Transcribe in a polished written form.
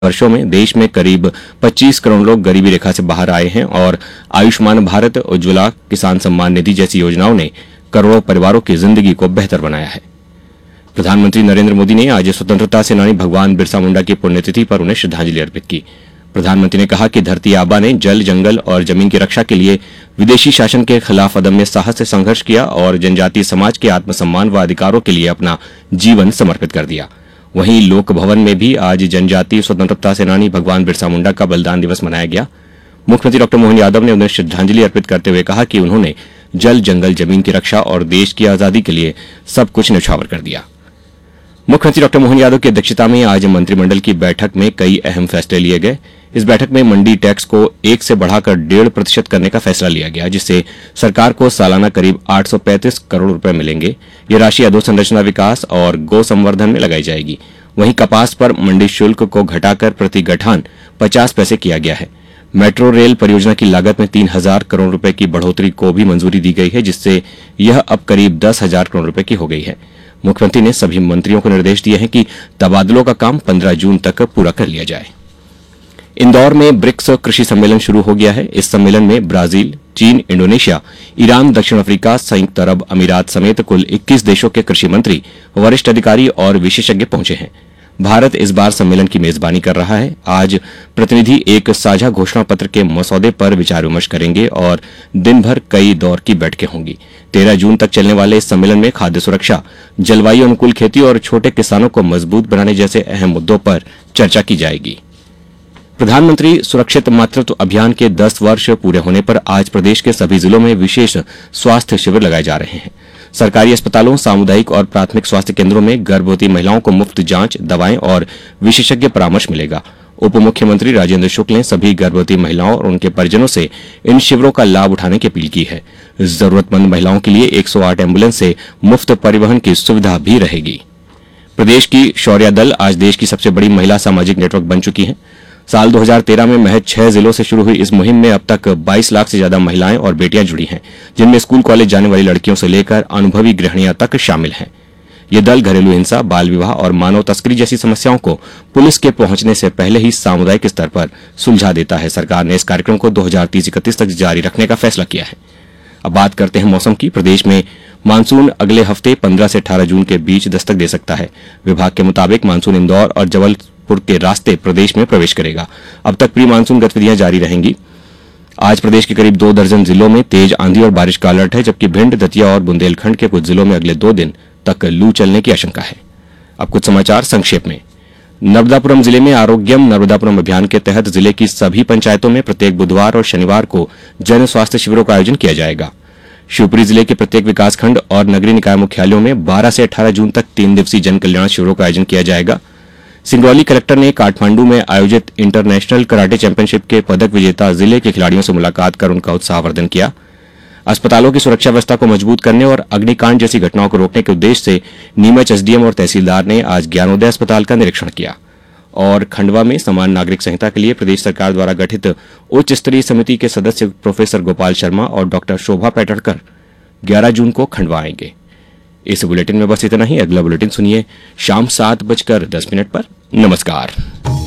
वर्षों में देश में करीब 25 करोड़ लोग गरीबी रेखा से बाहर आए हैं और आयुष्मान भारत, उज्ज्वला, किसान सम्मान निधि जैसी योजनाओं ने करोड़ों परिवारों की जिंदगी को बेहतर बनाया है। प्रधानमंत्री नरेंद्र मोदी ने आज स्वतंत्रता सेनानी भगवान बिरसा मुंडा की पुण्यतिथि पर उन्हें श्रद्धांजलि अर्पित की। प्रधानमंत्री ने कहा कि धरती आबा ने जल, जंगल और जमीन की रक्षा के लिए विदेशी शासन के खिलाफ अदम्य साहस से संघर्ष किया और जनजातीय समाज के आत्मसम्मान व अधिकारों के लिए अपना जीवन समर्पित कर दिया। वहीं लोक भवन में भी आज जनजातीय स्वतंत्रता सेनानी भगवान बिरसा मुंडा का बलिदान दिवस मनाया गया। मुख्यमंत्री डॉक्टर मोहन यादव ने उन्हें श्रद्धांजलि अर्पित करते हुए कहा कि उन्होंने जल, जंगल, जमीन की रक्षा और देश की आजादी के लिए सब कुछ न्यौछावर कर दिया। मुख्यमंत्री डॉक्टर मोहन यादव की अध्यक्षता में आज मंत्रिमंडल की बैठक में कई अहम फैसले लिए गए। इस बैठक में मंडी टैक्स को 1 से बढ़ाकर 1.5% करने का फैसला लिया गया, जिससे सरकार को सालाना करीब 835 करोड़ रुपए मिलेंगे। ये राशि अधोसंरचना विकास और गौ संवर्धन में लगाई जाएगी। वहीं कपास पर मंडी शुल्क को घटाकर प्रति गठान 50 पैसे किया गया है। मेट्रो रेल परियोजना की लागत में 3,000 करोड़ रुपए की बढ़ोतरी को भी मंजूरी दी गई है, जिससे यह अब करीब 10,000 करोड़ रुपए की हो गई है। मुख्यमंत्री ने सभी मंत्रियों को निर्देश दिए हैं कि तबादलों का काम 15 जून तक पूरा कर लिया जाए। इंदौर में ब्रिक्स कृषि सम्मेलन शुरू हो गया है। इस सम्मेलन में ब्राजील, चीन, इंडोनेशिया, ईरान, दक्षिण अफ्रीका, संयुक्त अरब अमीरात समेत कुल 21 देशों के कृषि मंत्री, वरिष्ठ अधिकारी और विशेषज्ञ पहुंचे हैं। भारत इस बार सम्मेलन की मेजबानी कर रहा है। आज प्रतिनिधि एक साझा घोषणा पत्र के मसौदे पर विचार विमर्श करेंगे और दिन भर कई दौर की बैठकें होंगी। 13 जून तक चलने वाले इस सम्मेलन में खाद्य सुरक्षा, जलवायु अनुकूल खेती और छोटे किसानों को मजबूत बनाने जैसे अहम मुद्दों पर चर्चा की जाएगी। प्रधानमंत्री सुरक्षित मातृत्व अभियान के 10 वर्ष पूरे होने पर आज प्रदेश के सभी जिलों में विशेष स्वास्थ्य शिविर लगाए जा रहे हैं। सरकारी अस्पतालों, सामुदायिक और प्राथमिक स्वास्थ्य केंद्रों में गर्भवती महिलाओं को मुफ्त जांच, दवाएं और विशेषज्ञ परामर्श मिलेगा। उप मुख्यमंत्री राजेंद्र शुक्ल ने सभी गर्भवती महिलाओं और उनके परिजनों से इन शिविरों का लाभ उठाने की अपील की है। जरूरतमंद महिलाओं के लिए 108 एम्बुलेंस से मुफ्त परिवहन की सुविधा भी रहेगी। प्रदेश की शौर्या दल आज देश की सबसे बड़ी महिला सामाजिक नेटवर्क बन चुकी है। साल 2013 में महज 6 जिलों से शुरू हुई इस मुहिम में अब तक 22 लाख से ज्यादा महिलाएं और बेटियां जुड़ी हैं, जिनमें स्कूल कॉलेज जाने वाली लड़कियों से लेकर अनुभवी गृहिणियां तक शामिल हैं। ये दल घरेलू हिंसा, बाल विवाह और मानव तस्करी जैसी समस्याओं को पुलिस के पहुंचने से पहले ही सामुदायिक स्तर पर सुलझा देता है। सरकार ने इस कार्यक्रम को 2030-31 तक जारी रखने का फैसला किया है। अब बात करते हैं मौसम की। प्रदेश में मानसून अगले हफ्ते 15 से 18 जून के बीच दस्तक दे सकता है। विभाग के मुताबिक मानसून इंदौर और जबलपुर के रास्ते प्रदेश में प्रवेश करेगा। अब तक प्री मानसून गतिविधियां जारी रहेंगी। आज प्रदेश के करीब 2 दर्जन जिलों में तेज आंधी और बारिश का अलर्ट है, जबकि भिंड, दतिया और बुंदेलखंड के कुछ जिलों में अगले 2 दिन तक लू चलने की आशंका है। अब कुछ समाचार संक्षेप में। नर्मदापुरम जिले में आरोग्यम नर्मदापुरम अभियान के तहत जिले की सभी पंचायतों में प्रत्येक बुधवार और शनिवार को जन स्वास्थ्य शिविरों का आयोजन किया जाएगा। शिवपुरी जिले के प्रत्येक विकासखंड और नगरीय निकाय मुख्यालयों में 12 से 18 जून तक 3 दिवसीय जन कल्याण शिविरों का आयोजन किया जाएगा। सिंगरौली कलेक्टर ने काठमांडू में आयोजित इंटरनेशनल कराटे चैंपियनशिप के पदक विजेता जिले के खिलाड़ियों से मुलाकात कर उनका उत्साहवर्धन किया। अस्पतालों की सुरक्षा व्यवस्था को मजबूत करने और अग्निकांड जैसी घटनाओं को रोकने के उद्देश्य से नीमच एसडीएम और तहसीलदार ने आज ज्ञानोदय अस्पताल का निरीक्षण किया। और खंडवा में समान नागरिक संहिता के लिए प्रदेश सरकार द्वारा गठित उच्च स्तरीय समिति के सदस्य प्रोफेसर गोपाल शर्मा और डॉक्टर शोभा पैटड़कर 11 जून को खंडवा आएंगे। इस बुलेटिन में बस इतना ही। अगला बुलेटिन सुनिए शाम 7:10 पर। नमस्कार।